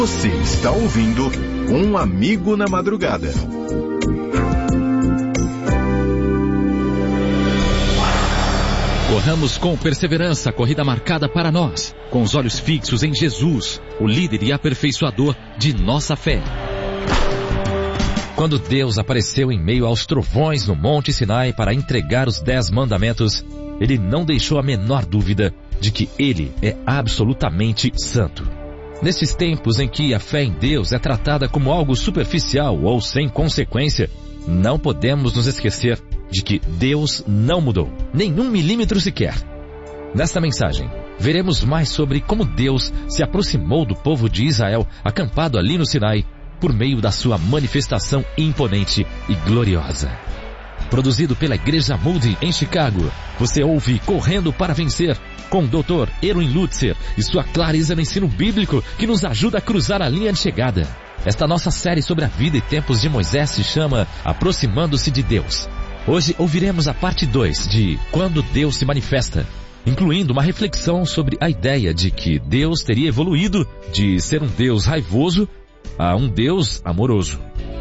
Você está ouvindo Um Amigo na Madrugada. Corramos com perseverança a corrida marcada para nós, com os olhos fixos em Jesus, o líder e aperfeiçoador de nossa fé. Quando Deus apareceu em meio aos trovões no Monte Sinai para entregar os 10 mandamentos, Ele não deixou a menor dúvida de que Ele é absolutamente santo. Nesses tempos em que a fé em Deus é tratada como algo superficial ou sem consequência, não podemos nos esquecer de que Deus não mudou, nem 1 milímetro sequer. Nesta mensagem, veremos mais sobre como Deus se aproximou do povo de Israel acampado ali no Sinai, por meio da sua manifestação imponente e gloriosa. Produzido pela Igreja Moody em Chicago, você ouve Correndo para Vencer, com o Dr. Erwin Lutzer e sua clareza no ensino bíblico que nos ajuda a cruzar a linha de chegada. Esta nossa série sobre a vida e tempos de Moisés se chama Aproximando-se de Deus. Hoje ouviremos a parte 2 de Quando Deus se Manifesta, incluindo uma reflexão sobre a ideia de que Deus teria evoluído de ser um Deus raivoso a um Deus amoroso.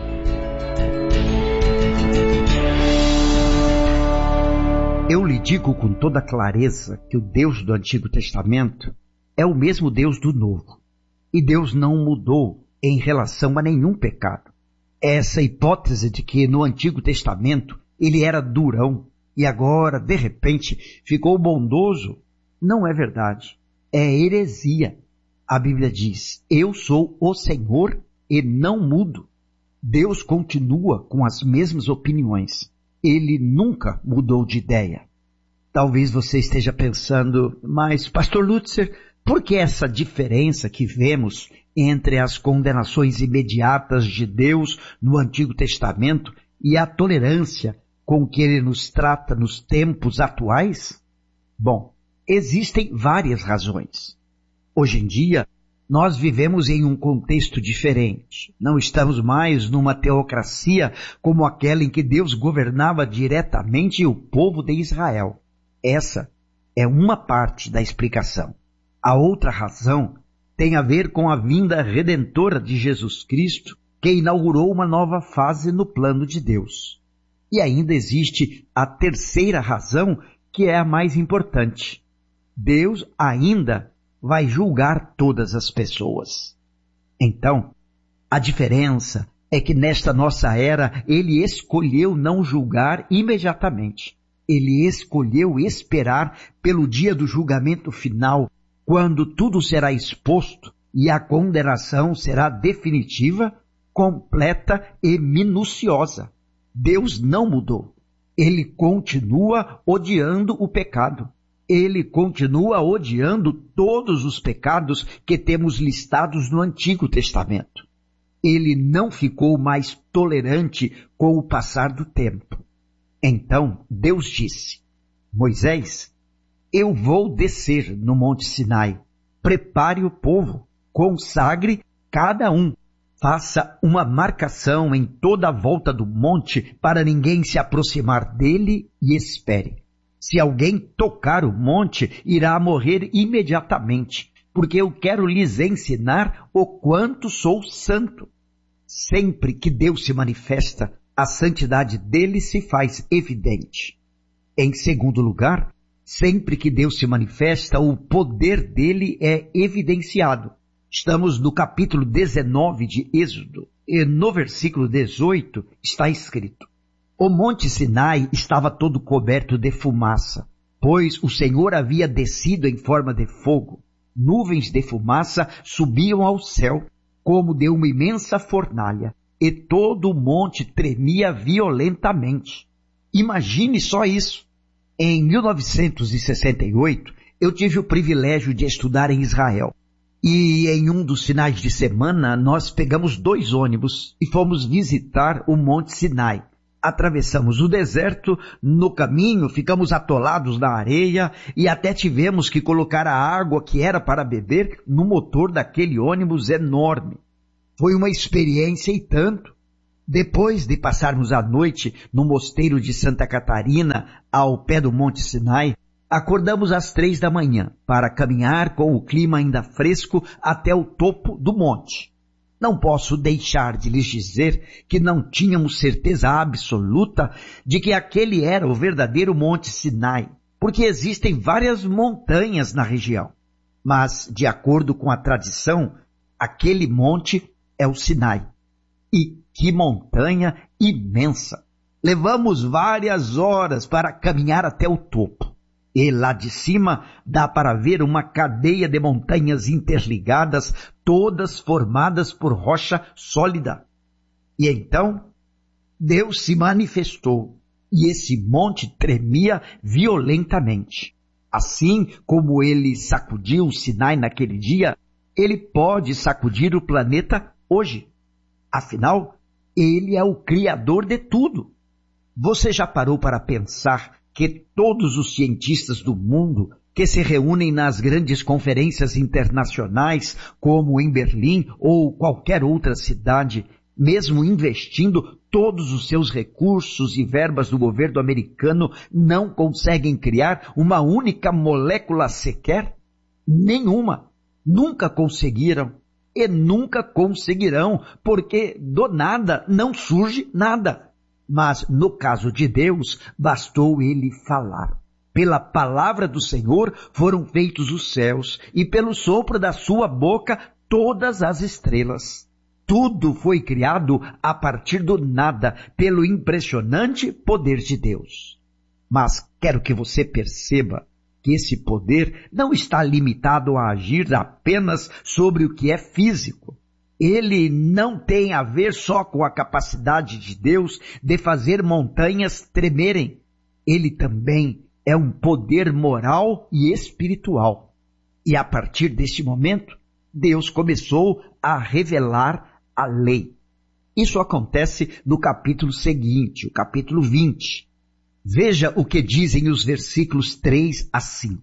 Eu lhe digo com toda clareza que o Deus do Antigo Testamento é o mesmo Deus do Novo. E Deus não mudou em relação a nenhum pecado. Essa hipótese de que no Antigo Testamento ele era durão e agora, de repente, ficou bondoso, não é verdade. É heresia. A Bíblia diz, eu sou o Senhor e não mudo. Deus continua com as mesmas opiniões. Ele nunca mudou de ideia. Talvez você esteja pensando, mas Pastor Lutzer, por que essa diferença que vemos entre as condenações imediatas de Deus no Antigo Testamento e a tolerância com que Ele nos trata nos tempos atuais? Bom, existem várias razões. Hoje em dia, nós vivemos em um contexto diferente. Não estamos mais numa teocracia como aquela em que Deus governava diretamente o povo de Israel. Essa é uma parte da explicação. A outra razão tem a ver com a vinda redentora de Jesus Cristo, que inaugurou uma nova fase no plano de Deus. E ainda existe a terceira razão, que é a mais importante. Deus ainda vai julgar todas as pessoas. Então, a diferença é que nesta nossa era, Ele escolheu não julgar imediatamente. Ele escolheu esperar pelo dia do julgamento final, quando tudo será exposto e a condenação será definitiva, completa e minuciosa. Deus não mudou. Ele continua odiando o pecado. Ele continua odiando todos os pecados que temos listados no Antigo Testamento. Ele não ficou mais tolerante com o passar do tempo. Então Deus disse, Moisés, eu vou descer no Monte Sinai. Prepare o povo, consagre cada um. Faça uma marcação em toda a volta do monte para ninguém se aproximar dele e espere. Se alguém tocar o monte, irá morrer imediatamente, porque eu quero lhes ensinar o quanto sou santo. Sempre que Deus se manifesta, a santidade dele se faz evidente. Em segundo lugar, sempre que Deus se manifesta, o poder dele é evidenciado. Estamos no capítulo 19 de Êxodo, e no versículo 18 está escrito, o Monte Sinai estava todo coberto de fumaça, pois o Senhor havia descido em forma de fogo. Nuvens de fumaça subiam ao céu, como de uma imensa fornalha, e todo o monte tremia violentamente. Imagine só isso. Em 1968, eu tive o privilégio de estudar em Israel. E em um dos finais de semana, nós pegamos 2 ônibus e fomos visitar o Monte Sinai. Atravessamos o deserto, no caminho ficamos atolados na areia e até tivemos que colocar a água que era para beber no motor daquele ônibus enorme. Foi uma experiência e tanto. Depois de passarmos a noite no mosteiro de Santa Catarina, ao pé do Monte Sinai, Acordamos às 3 da manhã para caminhar com o clima ainda fresco até o topo do monte. Não posso deixar de lhes dizer que não tínhamos certeza absoluta de que aquele era o verdadeiro Monte Sinai, porque existem várias montanhas na região. Mas, de acordo com a tradição, aquele monte é o Sinai. E que montanha imensa! Levamos várias horas para caminhar até o topo. E lá de cima dá para ver uma cadeia de montanhas interligadas, todas formadas por rocha sólida. E então, Deus se manifestou, e esse monte tremia violentamente. Assim como ele sacudiu o Sinai naquele dia, ele pode sacudir o planeta hoje. Afinal, ele é o Criador de tudo. Você já parou para pensar que todos os cientistas do mundo que se reúnem nas grandes conferências internacionais, como em Berlim ou qualquer outra cidade, mesmo investindo todos os seus recursos e verbas do governo americano, não conseguem criar uma única molécula sequer? Nenhuma. Nunca conseguiram e nunca conseguirão, porque do nada não surge nada. Mas no caso de Deus, bastou ele falar. Pela palavra do Senhor foram feitos os céus, e pelo sopro da sua boca todas as estrelas. Tudo foi criado a partir do nada, pelo impressionante poder de Deus. Mas quero que você perceba que esse poder não está limitado a agir apenas sobre o que é físico. Ele não tem a ver só com a capacidade de Deus de fazer montanhas tremerem. Ele também é um poder moral e espiritual. E a partir deste momento, Deus começou a revelar a lei. Isso acontece no capítulo seguinte, o capítulo 20. Veja o que dizem os versículos 3 a 5.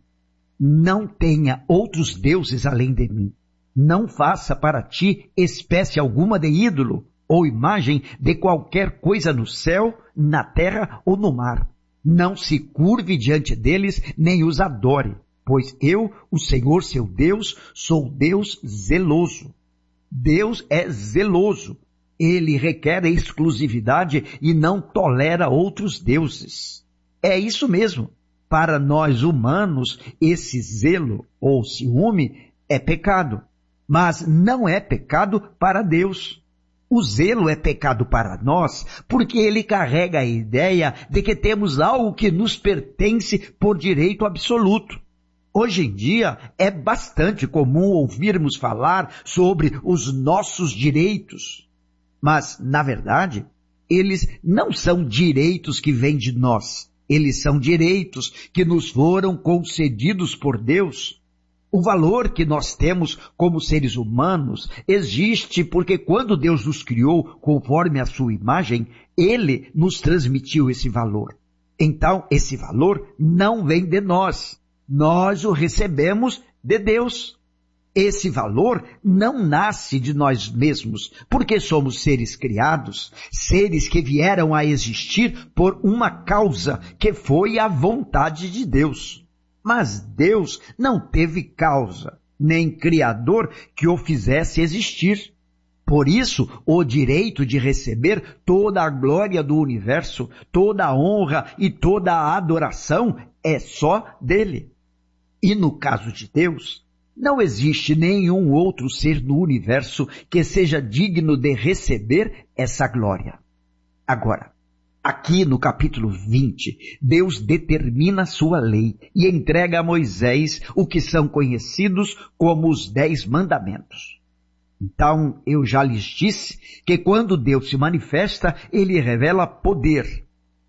Não tenha outros deuses além de mim. Não faça para ti espécie alguma de ídolo ou imagem de qualquer coisa no céu, na terra ou no mar. Não se curve diante deles, nem os adore, pois eu, o Senhor seu Deus, sou Deus zeloso. Deus é zeloso. Ele requer exclusividade e não tolera outros deuses. É isso mesmo. Para nós humanos, esse zelo ou ciúme é pecado. Mas não é pecado para Deus. O zelo é pecado para nós porque ele carrega a ideia de que temos algo que nos pertence por direito absoluto. Hoje em dia é bastante comum ouvirmos falar sobre os nossos direitos. Mas, na verdade, eles não são direitos que vêm de nós. Eles são direitos que nos foram concedidos por Deus. O valor que nós temos como seres humanos existe porque quando Deus nos criou conforme a sua imagem, Ele nos transmitiu esse valor. Então, esse valor não vem de nós. Nós o recebemos de Deus. Esse valor não nasce de nós mesmos, porque somos seres criados, seres que vieram a existir por uma causa que foi a vontade de Deus. Mas Deus não teve causa, nem Criador que o fizesse existir. Por isso, o direito de receber toda a glória do universo, toda a honra e toda a adoração é só dele. E no caso de Deus, não existe nenhum outro ser no universo que seja digno de receber essa glória. Agora, aqui no capítulo 20, Deus determina sua lei e entrega a Moisés o que são conhecidos como os 10 mandamentos. Então, eu já lhes disse que quando Deus se manifesta, ele revela poder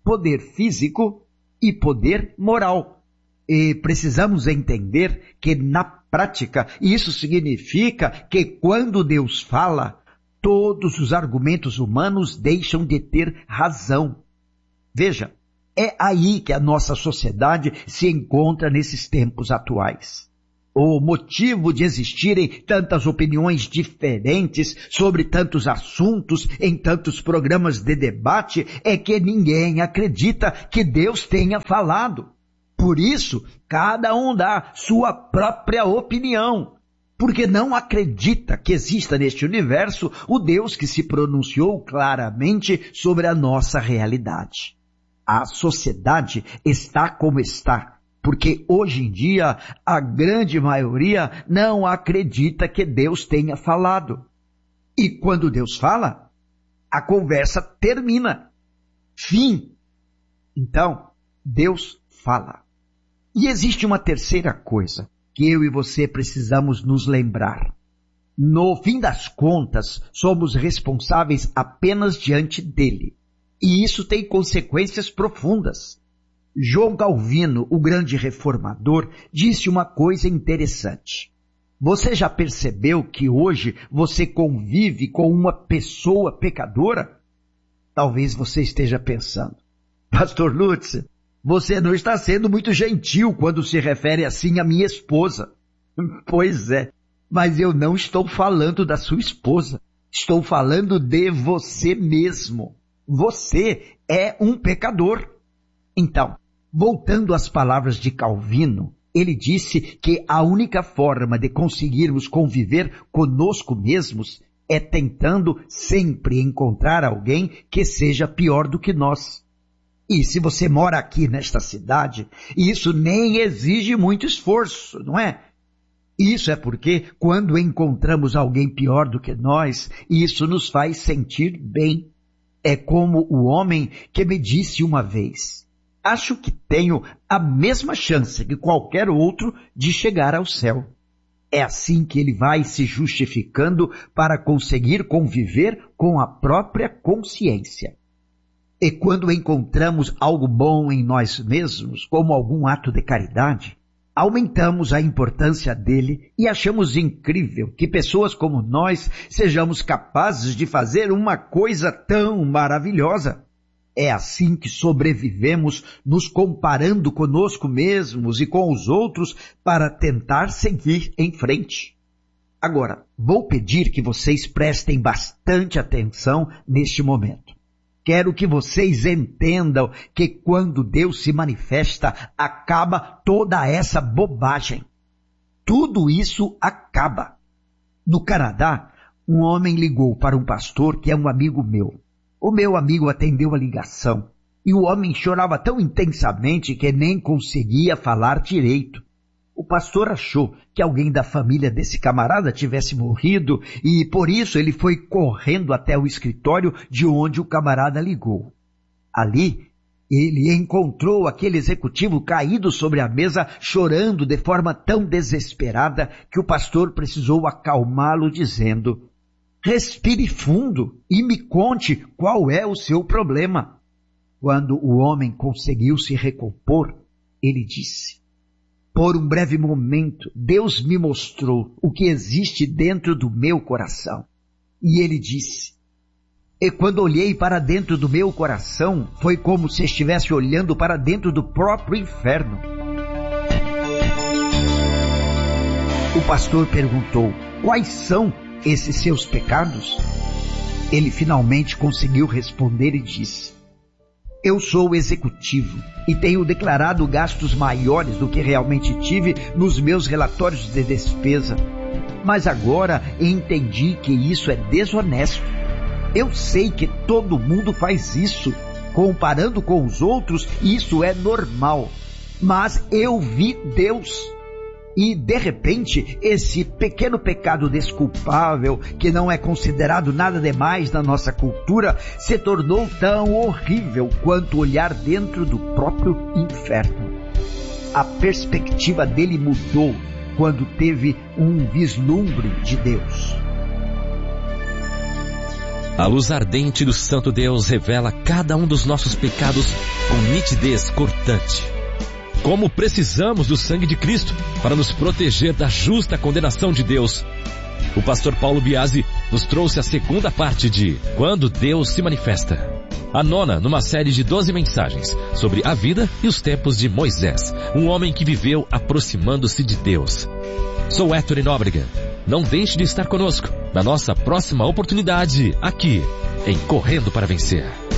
físico e poder moral. E precisamos entender que na prática isso significa que quando Deus fala, todos os argumentos humanos deixam de ter razão. Veja, é aí que a nossa sociedade se encontra nesses tempos atuais. O motivo de existirem tantas opiniões diferentes sobre tantos assuntos em tantos programas de debate é que ninguém acredita que Deus tenha falado. Por isso, cada um dá sua própria opinião, porque não acredita que exista neste universo o Deus que se pronunciou claramente sobre a nossa realidade. A sociedade está como está, porque hoje em dia a grande maioria não acredita que Deus tenha falado. E quando Deus fala, a conversa termina. Fim. Então, Deus fala. E existe uma terceira coisa que eu e você precisamos nos lembrar. No fim das contas, somos responsáveis apenas diante dele. E isso tem consequências profundas. João Calvino, o grande reformador, disse uma coisa interessante. Você já percebeu que hoje você convive com uma pessoa pecadora? Talvez você esteja pensando, Pastor Lutz, você não está sendo muito gentil quando se refere assim à minha esposa. Pois é, mas eu não estou falando da sua esposa. Estou falando de você mesmo. Você é um pecador. Então, voltando às palavras de Calvino, ele disse que a única forma de conseguirmos conviver conosco mesmos é tentando sempre encontrar alguém que seja pior do que nós. E se você mora aqui nesta cidade, isso nem exige muito esforço, não é? Isso é porque quando encontramos alguém pior do que nós, isso nos faz sentir bem. É como o homem que me disse uma vez, acho que tenho a mesma chance que qualquer outro de chegar ao céu. É assim que ele vai se justificando para conseguir conviver com a própria consciência. E quando encontramos algo bom em nós mesmos, como algum ato de caridade, aumentamos a importância dele e achamos incrível que pessoas como nós sejamos capazes de fazer uma coisa tão maravilhosa. É assim que sobrevivemos, nos comparando conosco mesmos e com os outros para tentar seguir em frente. Agora, vou pedir que vocês prestem bastante atenção neste momento. Quero que vocês entendam que quando Deus se manifesta, acaba toda essa bobagem. Tudo isso acaba. No Canadá, um homem ligou para um pastor que é um amigo meu. O meu amigo atendeu a ligação e o homem chorava tão intensamente que nem conseguia falar direito. O pastor achou que alguém da família desse camarada tivesse morrido e, por isso, ele foi correndo até o escritório de onde o camarada ligou. Ali, ele encontrou aquele executivo caído sobre a mesa, chorando de forma tão desesperada que o pastor precisou acalmá-lo dizendo, respire fundo e me conte qual é o seu problema. Quando o homem conseguiu se recompor, ele disse, por um breve momento, Deus me mostrou o que existe dentro do meu coração. E ele disse, e quando olhei para dentro do meu coração, foi como se estivesse olhando para dentro do próprio inferno. O pastor perguntou, quais são esses seus pecados? Ele finalmente conseguiu responder e disse, eu sou executivo e tenho declarado gastos maiores do que realmente tive nos meus relatórios de despesa. Mas agora entendi que isso é desonesto. Eu sei que todo mundo faz isso. Comparando com os outros, isso é normal. Mas eu vi Deus. E, de repente, esse pequeno pecado desculpável, que não é considerado nada demais na nossa cultura, se tornou tão horrível quanto olhar dentro do próprio inferno. A perspectiva dele mudou quando teve um vislumbre de Deus. A luz ardente do Santo Deus revela cada um dos nossos pecados com nitidez cortante. Como precisamos do sangue de Cristo para nos proteger da justa condenação de Deus. O pastor Paulo Biasi nos trouxe a segunda parte de Quando Deus se Manifesta. A nona numa série de 12 mensagens sobre a vida e os tempos de Moisés, um homem que viveu aproximando-se de Deus. Sou Héctor Nóbrega. Não deixe de estar conosco na nossa próxima oportunidade aqui em Correndo para Vencer.